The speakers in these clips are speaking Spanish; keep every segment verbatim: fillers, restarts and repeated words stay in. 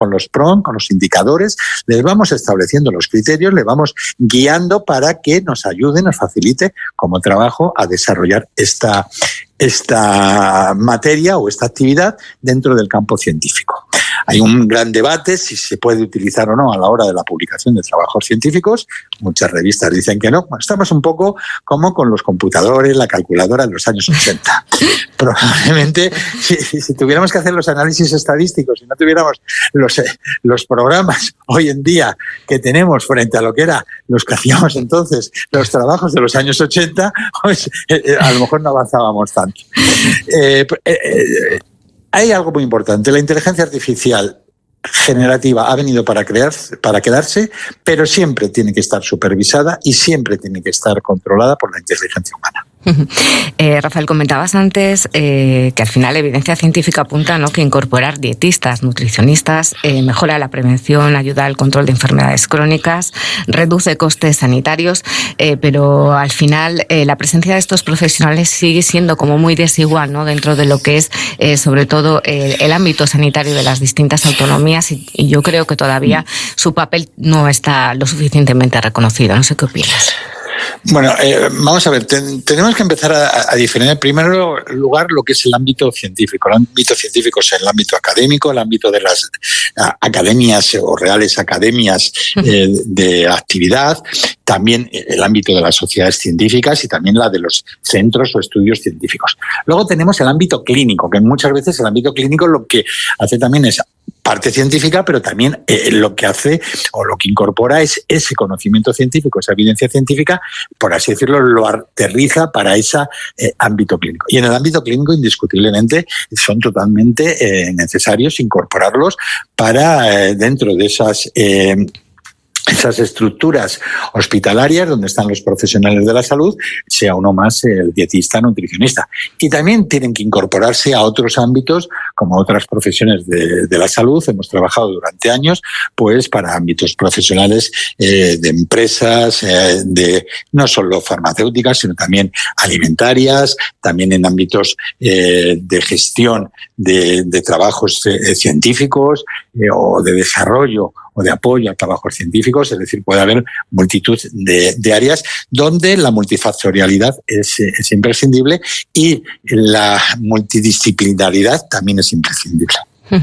con los P R O N, con los indicadores, les vamos estableciendo los criterios, les vamos guiando para que nos ayude, nos facilite como trabajo a desarrollar esta, esta materia o esta actividad dentro del campo científico. Hay un gran debate si se puede utilizar o no a la hora de la publicación de trabajos científicos. Muchas revistas dicen que no. Estamos un poco como con los computadores, la calculadora en los años ochenta. Probablemente, si, si tuviéramos que hacer los análisis estadísticos y no tuviéramos los, los programas hoy en día que tenemos frente a lo que era los que hacíamos entonces, los trabajos de los años ochenta, pues eh, a lo mejor no avanzábamos tanto. Eh, eh, Hay algo muy importante. La inteligencia artificial generativa ha venido para crear, para quedarse, pero siempre tiene que estar supervisada y siempre tiene que estar controlada por la inteligencia humana. Eh, Rafael, comentabas antes eh, que al final la evidencia científica apunta, ¿no?, que incorporar dietistas, nutricionistas, eh, mejora la prevención, ayuda al control de enfermedades crónicas, reduce costes sanitarios, eh, pero al final eh, la presencia de estos profesionales sigue siendo como muy desigual, ¿no?, dentro de lo que es eh, sobre todo eh, el ámbito sanitario de las distintas autonomías y, y yo creo que todavía su papel no está lo suficientemente reconocido. No sé qué opinas. Bueno, eh, vamos a ver, ten, tenemos que empezar a, a diferenciar en primer lugar lo que es el ámbito científico. El ámbito científico es el ámbito académico, el ámbito de las a, academias o reales academias eh, de actividad, también el ámbito de las sociedades científicas y también la de los centros o estudios científicos. Luego tenemos el ámbito clínico, que muchas veces el ámbito clínico lo que hace también es parte científica, pero también eh, lo que hace o lo que incorpora es ese conocimiento científico, esa evidencia científica, por así decirlo, lo aterriza para ese eh, ámbito clínico. Y en el ámbito clínico, indiscutiblemente, son totalmente eh, necesarios incorporarlos para, eh, dentro de esas eh, esas estructuras hospitalarias donde están los profesionales de la salud, sea uno más el dietista, nutricionista. Y también tienen que incorporarse a otros ámbitos, como otras profesiones de, de la salud. Hemos trabajado durante años pues para ámbitos profesionales eh, de empresas, eh, de no solo farmacéuticas, sino también alimentarias, también en ámbitos eh, de gestión de, de trabajos eh, científicos eh, o de desarrollo o de apoyo a trabajos científicos, es decir, puede haber multitud de, de áreas donde la multifactorialidad es, es imprescindible y la multidisciplinaridad también es imprescindible.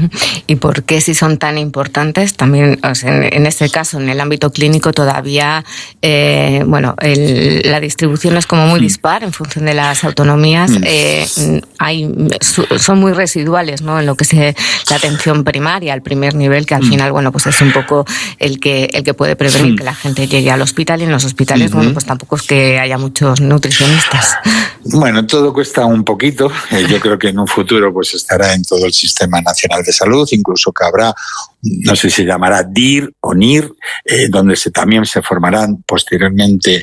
¿Y por qué, si son tan importantes? También, o sea, en, en este caso, en el ámbito clínico todavía, eh, bueno, el, la distribución es como muy dispar en función de las autonomías. Eh, hay, son muy residuales, ¿no?, en lo que es la atención primaria, el primer nivel, que al final, bueno, pues es un poco el que el que puede prevenir que la gente llegue al hospital, y en los hospitales, bueno, pues tampoco es que haya muchos nutricionistas. Bueno, todo cuesta un poquito. Eh, yo creo que en un futuro pues estará en todo el Sistema Nacional de Salud, incluso que habrá, no sé si se llamará D I R o N I R, eh, donde se, también se formarán posteriormente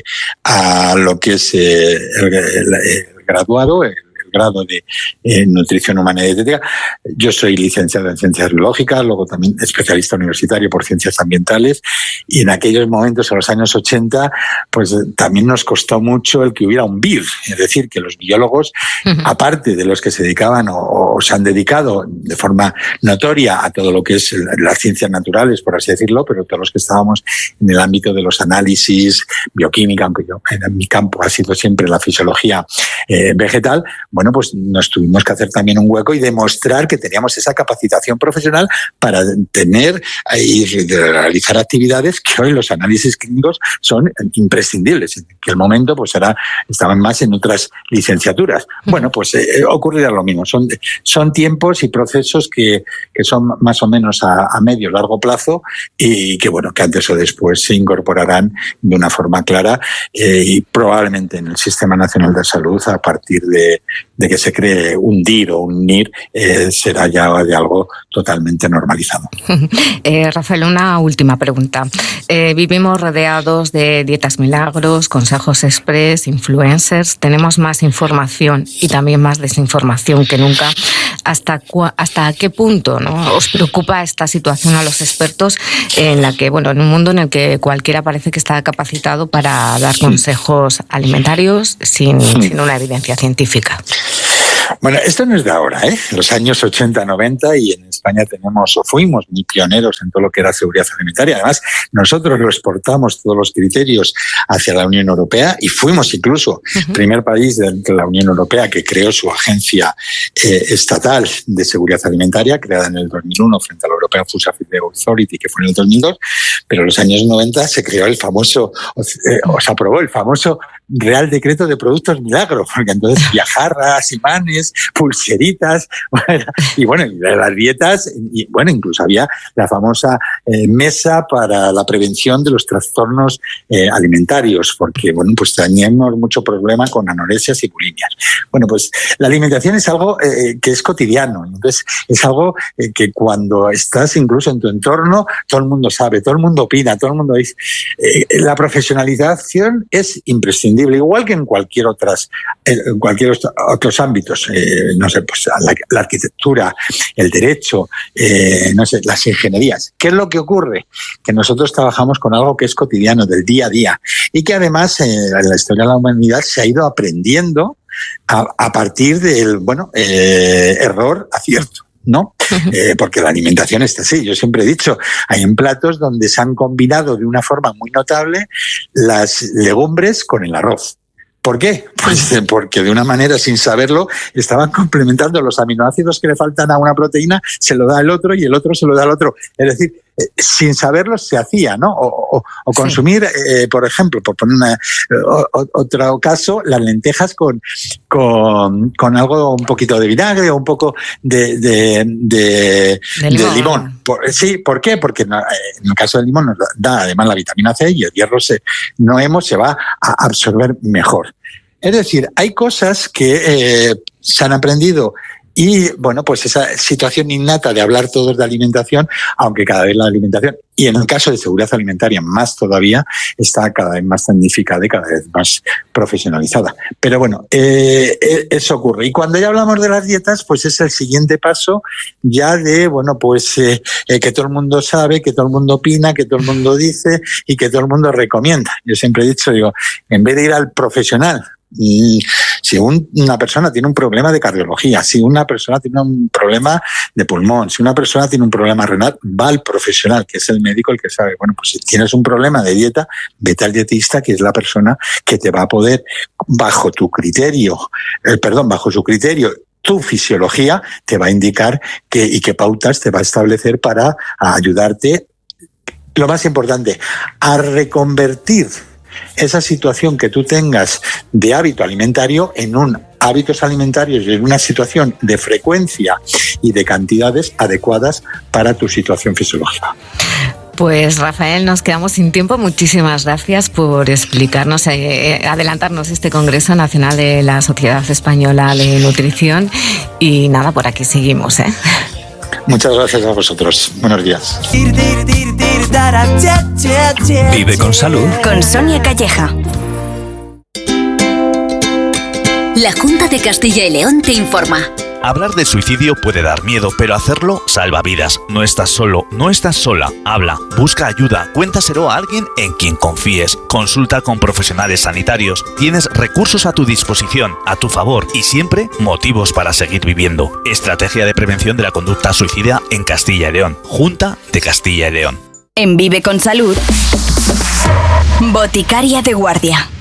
a lo que es eh, el, el, el graduado, el grado de eh, nutrición humana y dietética. Yo soy licenciado en ciencias biológicas, luego también especialista universitario por ciencias ambientales, y en aquellos momentos, en los años ochenta, pues también nos costó mucho el que hubiera un B I R, es decir, que los biólogos, uh-huh. aparte de los que se dedicaban o, o se han dedicado de forma notoria a todo lo que es las ciencias naturales, por así decirlo, pero todos los que estábamos en el ámbito de los análisis, bioquímica, aunque yo en mi campo ha sido siempre la fisiología eh, vegetal, bueno, pues nos tuvimos que hacer también un hueco y demostrar que teníamos esa capacitación profesional para tener y realizar actividades que hoy los análisis clínicos son imprescindibles. En aquel momento pues era, estaban más en otras licenciaturas. Bueno, pues eh, ocurrirá lo mismo. Son, son tiempos y procesos que, que son más o menos a, a medio largo plazo y que, bueno, que antes o después se incorporarán de una forma clara eh, y probablemente en el Sistema Nacional de Salud, a partir de de que se cree un D I R o un N I R, eh, será ya de algo totalmente normalizado. Eh, Rafael, una última pregunta. Eh, vivimos rodeados de dietas milagros, consejos express, influencers. Tenemos más información y también más desinformación que nunca. ¿Hasta, cua- hasta qué punto, ¿no?, os preocupa esta situación a los expertos, en la que, bueno, en un mundo en el que cualquiera parece que está capacitado para dar consejos alimentarios sin, sin una evidencia científica? Bueno, esto no es de ahora, ¿eh? En los años ochenta, noventa, y en España tenemos, o fuimos muy pioneros en todo lo que era seguridad alimentaria. Además, nosotros lo exportamos todos los criterios hacia la Unión Europea y fuimos incluso el uh-huh. primer país de la Unión Europea que creó su agencia eh, estatal de seguridad alimentaria, creada en el dos mil uno frente a la European Food Safety Authority, que fue en el dos mil dos, pero en los años noventa se creó el famoso, eh, o se aprobó el famoso Real Decreto de Productos Milagro, porque entonces viajarras, imanes, pulseritas, bueno, y bueno, y las dietas, y bueno, incluso había la famosa eh, mesa para la prevención de los trastornos eh, alimentarios, porque bueno, pues teníamos mucho problema con anoresias y bulimias. Bueno, pues la alimentación es algo eh, que es cotidiano, entonces es algo eh, que cuando estás incluso en tu entorno, todo el mundo sabe, todo el mundo opina, todo el mundo dice. Eh, la profesionalización es imprescindible. Igual que en cualquier otras, en cualquier otros ámbitos, eh, no sé, pues la, la arquitectura, el derecho, eh, no sé, las ingenierías. ¿Qué es lo que ocurre? Que nosotros trabajamos con algo que es cotidiano, del día a día, y que además eh, en la historia de la humanidad se ha ido aprendiendo a, a partir del, bueno, eh, error, acierto. ¿No? Uh-huh. Eh, porque la alimentación está así. Yo siempre he dicho, hay en platos donde se han combinado de una forma muy notable las legumbres con el arroz. ¿Por qué? Pues porque de una manera, sin saberlo, estaban complementando los aminoácidos que le faltan a una proteína, se lo da el otro y el otro se lo da al otro. Es decir, eh, sin saberlo se hacía, ¿no? O, o, o consumir, sí. eh, por ejemplo, por poner una, o, otro caso, las lentejas con, con, con algo, un poquito de vinagre o un poco de, de, de, de limón. De limón. Por, sí, ¿por qué? Porque en el caso del limón nos da además la vitamina C y el hierro se, no hemo se va a absorber mejor. Es decir, hay cosas que eh, se han aprendido y, bueno, pues esa situación innata de hablar todos de alimentación, aunque cada vez la alimentación, y en el caso de seguridad alimentaria más todavía, está cada vez más tecnificada y cada vez más profesionalizada. Pero bueno, eh, eso ocurre. Y cuando ya hablamos de las dietas, pues es el siguiente paso ya de, bueno, pues eh, eh, que todo el mundo sabe, que todo el mundo opina, que todo el mundo dice y que todo el mundo recomienda. Yo siempre he dicho, digo, en vez de ir al profesional, y si un, una persona tiene un problema de cardiología, si una persona tiene un problema de pulmón, si una persona tiene un problema renal, va al profesional, que es el médico el que sabe. Bueno, pues si tienes un problema de dieta, vete al dietista, que es la persona que te va a poder, bajo tu criterio, eh, perdón, bajo su criterio, tu fisiología, te va a indicar qué y qué pautas te va a establecer para ayudarte, lo más importante, a reconvertir esa situación que tú tengas de hábito alimentario en un hábitos alimentarios y en una situación de frecuencia y de cantidades adecuadas para tu situación fisiológica. Pues Rafael, nos quedamos sin tiempo. Muchísimas gracias por explicarnos, eh, adelantarnos este Congreso Nacional de la Sociedad Española de Nutrición. Y nada, por aquí seguimos, ¿eh? Muchas gracias a vosotros. Buenos días. Vive con salud. Con Sonia Calleja. La Junta de Castilla y León te informa. Hablar de suicidio puede dar miedo, pero hacerlo salva vidas. No estás solo, no estás sola. Habla, busca ayuda, cuéntaselo a alguien en quien confíes. Consulta con profesionales sanitarios. Tienes recursos a tu disposición, a tu favor y siempre motivos para seguir viviendo. Estrategia de prevención de la conducta suicida en Castilla y León. Junta de Castilla y León. En Vive con Salud, Boticaria de Guardia.